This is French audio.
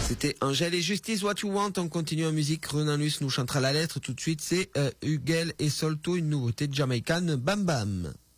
C'était Angèle et Justice, What You Want. On continue en musique. Renanus nous chantera la lettre tout de suite. C'est Hugel et Solto, une nouveauté de Jamaïcaine. Bam Bam.